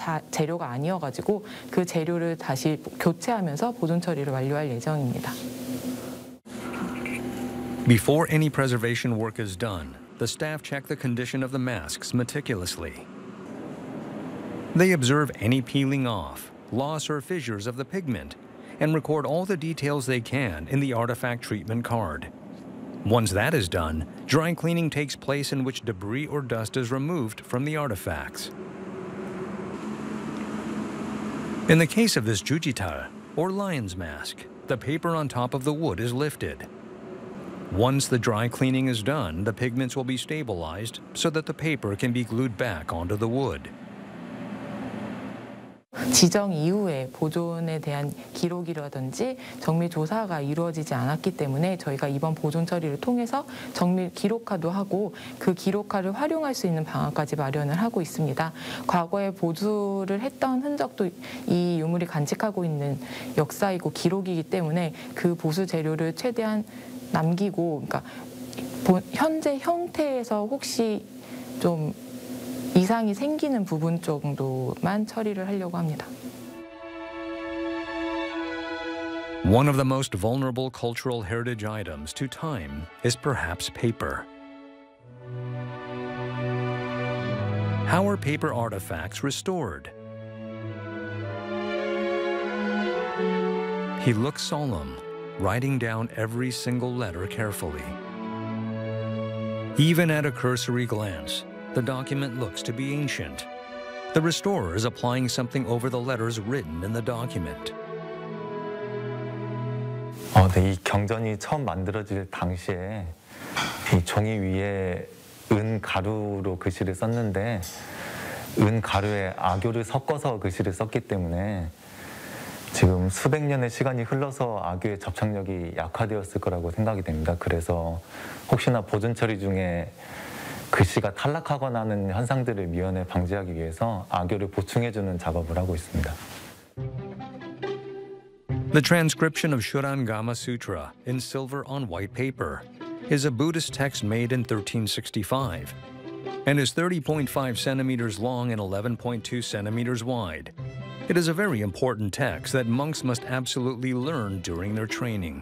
재료가 아니어가지고 그 재료를 다시 교체하면서 보존 처리를 완료할 예정입니다. Before any preservation work is done, the staff check the condition of the masks meticulously. They observe any peeling off, loss or fissures of the pigment, and record all the details they can in the artifact treatment card. Once that is done, dry cleaning takes place in which debris or dust is removed from the artifacts. In the case of this jujital, or lion's mask, the paper on top of the wood is lifted. Once the dry cleaning is done, the pigments will be stabilized so that the paper can be glued back onto the wood. 지정 이후에 보존에 대한 기록이라든지 정밀 조사가 이루어지지 않았기 때문에 저희가 이번 보존 처리를 통해서 정밀 기록화도 하고 그 기록화를 활용할 수 있는 방안까지 마련을 하고 있습니다. 과거에 보수를 했던 흔적도 이 유물이 간직하고 있는 역사이고 기록이기 때문에 그 보수 재료를 최대한 남기고, 그러니까 현재 형태에서 혹시 좀 이상이 생기는 부분 정도만 처리를 하려고 합니다. One of the most vulnerable cultural heritage items to time is perhaps paper. How are paper artifacts restored? He looks solemn, writing down every single letter carefully. Even at a cursory glance, the document looks to be ancient. The restorer is applying something over the letters written in the document. 네, 이 경전이 처음 만들어질 당시에 이 종이 위에 은 가루로 글씨를 썼는데 은 가루에 악교를 섞어서 글씨를 썼기 때문에 지금 수백 년의 시간이 흘러서 악교의 접착력이 약화되었을 거라고 생각이 됩니다. 그래서 혹시나 보존 처리 중에 글씨가 탈락하거나 하는 현상들을 미연에 방지하기 위해서 악교를 보충해주는 작업을 하고 있습니다. The transcription of Shurangama Sutra in silver on white paper is a Buddhist text made in 1365 and is 30.5 centimeters long and 11.2 centimeters wide. It is a very important text that monks must absolutely learn during their training.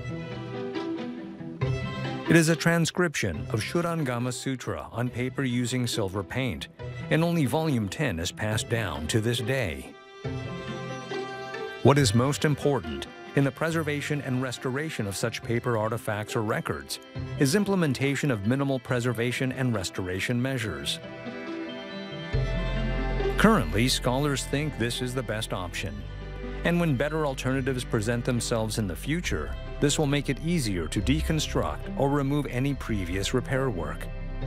It is a transcription of Shurangama Sutra on paper using silver paint, and only volume 10 is passed down to this day. What is most important in the preservation and restoration of such paper artifacts or records is implementation of minimal preservation and restoration measures. Currently, scholars think this is the best option, and when better alternatives present themselves in the future, this will make it easier to deconstruct or remove any previous repair work.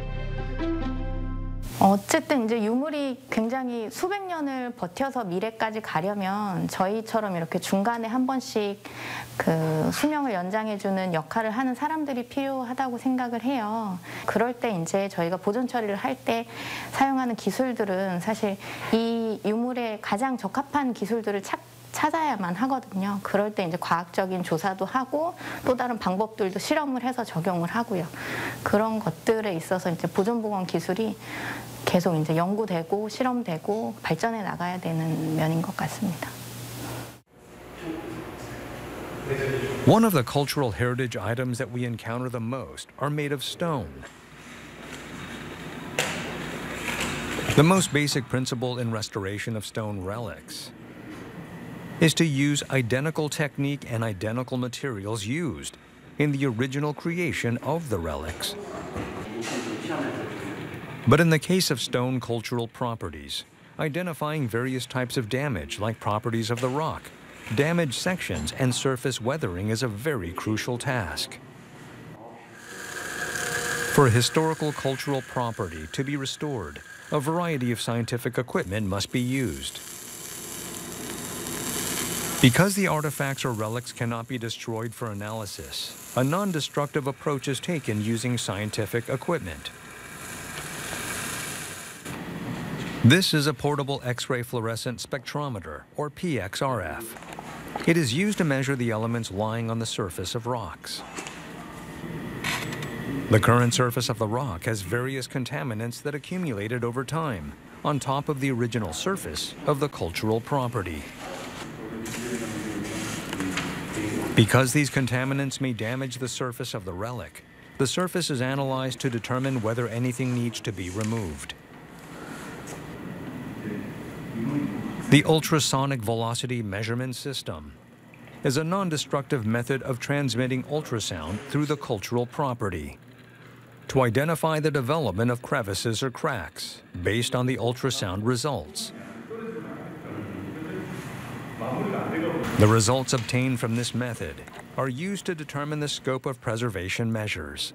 어쨌든 이제 유물이 굉장히 수백 년을 버텨서 미래까지 가려면 저희처럼 이렇게 중간에 한 번씩 그 수명을 연장해주는 역할을 하는 사람들이 필요하다고 생각을 해요. 그럴 때 이제 저희가 보존 처리를 할 때 사용하는 기술들은 사실 이 유물에 가장 적합한 기술들을 찾아야만 하거든요. 그럴 때 이제 과학적인 조사도 하고 또 다른 방법들도 실험을 해서 적용을 하고요. 그런 것들에 있어서 이제 보존보건 기술이 계속 이제 연구되고 실험되고 발전해 나가야 되는 면인 것 같습니다. One of the cultural heritage items that we encounter the most are made of stone. The most basic principle in restoration of stone relics is to use identical technique and identical materials used in the original creation of the relics. But in the case of stone cultural properties, identifying various types of damage like properties of the rock, damaged sections, and surface weathering is a very crucial task. For a historical cultural property to be restored, a variety of scientific equipment must be used. Because the artifacts or relics cannot be destroyed for analysis, a non-destructive approach is taken using scientific equipment. This is a portable X-ray fluorescent spectrometer, or PXRF. It is used to measure the elements lying on the surface of rocks. The current surface of the rock has various contaminants that accumulated over time, on top of the original surface of the cultural property. Because these contaminants may damage the surface of the relic, the surface is analyzed to determine whether anything needs to be removed. The ultrasonic velocity measurement system is a non-destructive method of transmitting ultrasound through the cultural property to identify the development of crevices or cracks based on the ultrasound results. The results obtained from this method are used to determine the scope of preservation measures.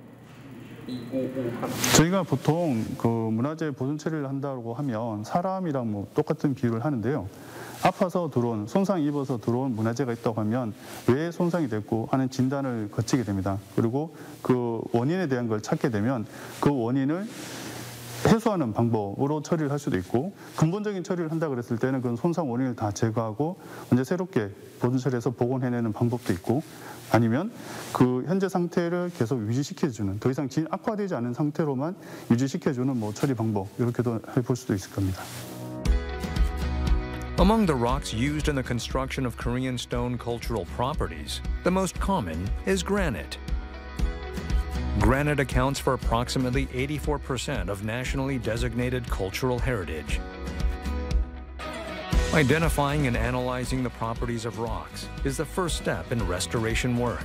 저희가 보통 그 문화재 보존 처리를 한다고 하면 사람이랑 뭐 똑같은 비유를 하는데요. 아파서 들어온, 손상 입어서 들어온 문화재가 있다고 하면 왜 손상이 됐고 하는 진단을 거치게 됩니다. 그리고 그 원인에 대한 걸 찾게 되면 그 원인을 해소하는 방법으로 처리를 할 수도 있고, 근본적인 처리를 한다 그랬을 때는 그 손상 원인을 다 제거하고 언제 새롭게 보존 처리해서 복원해내는 방법도 있고, 아니면 그 현재 상태를 계속 유지시켜주는, 더 이상 악화되지 않은 상태로만 유지시켜주는 뭐 처리 방법, 이렇게도 해볼 수도 있을 겁니다. Among the rocks used in the construction of Korean stone cultural properties, the most common is granite. Granite accounts for approximately 84% of nationally designated cultural heritage. Identifying and analyzing the properties of rocks is the first step in restoration work.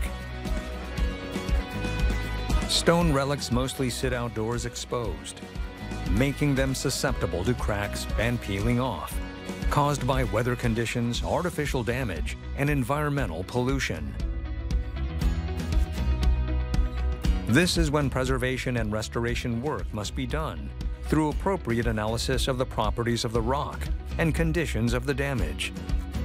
Stone relics mostly sit outdoors exposed, making them susceptible to cracks and peeling off, caused by weather conditions, artificial damage, and environmental pollution. This is when preservation and restoration work must be done through appropriate analysis of the properties of the rock and conditions of the damage.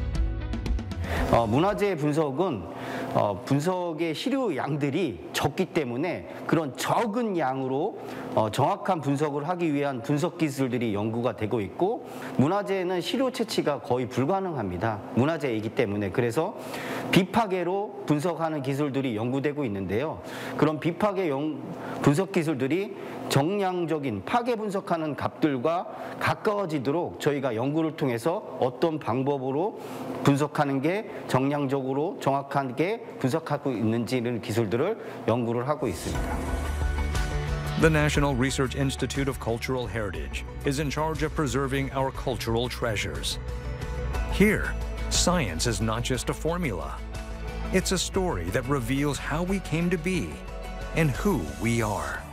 문화재 분석은 분석의 시료 양들이 적기 때문에 그런 적은 양으로 정확한 분석을 하기 위한 분석 기술들이 연구가 되고 있고, 문화재는 시료 채취가 거의 불가능합니다. 문화재이기 때문에. 그래서 비파괴로 분석하는 기술들이 연구되고 있는데요. 그런 비파괴 분석 기술들이 정량적인 파괴 분석하는 값들과 가까워지도록 저희가 연구를 통해서 어떤 방법으로 분석하는 게 정량적으로 정확하게 분석하고 있는지는 기술들을 연구를 하고 있습니다. The National Research Institute of Cultural Heritage is in charge of preserving our cultural treasures. Here, science is not just a formula. It's a story that reveals how we came to be and who we are.